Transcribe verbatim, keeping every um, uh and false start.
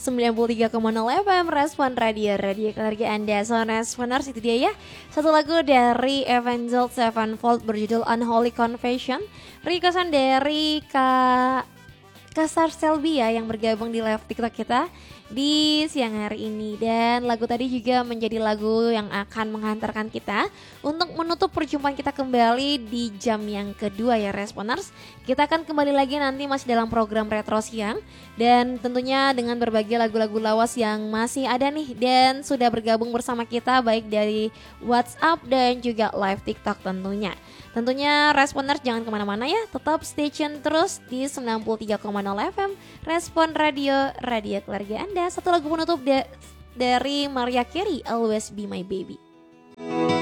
sembilan puluh tiga koma nol F M Respon Radio, radio keluarga Anda. So Responers, itu dia ya, satu lagu dari Avenged Sevenfold berjudul Unholy Confession, requestan dari Kak Kasar Selby ya, yang bergabung di live TikTok kita di siang hari ini. Dan lagu tadi juga menjadi lagu yang akan menghantarkan kita untuk menutup perjumpaan kita kembali di jam yang kedua ya Responers. Kita akan kembali lagi nanti masih dalam program Retro Siang, dan tentunya dengan berbagai lagu-lagu lawas yang masih ada nih dan sudah bergabung bersama kita baik dari WhatsApp dan juga live TikTok tentunya. Tentunya Responers jangan kemana-mana ya, tetap stay tune terus di sembilan puluh tiga koma nol F M Respon Radio, radio keluarga Anda. Satu lagu penutup de- dari Mariah Carey, Always Be My Baby.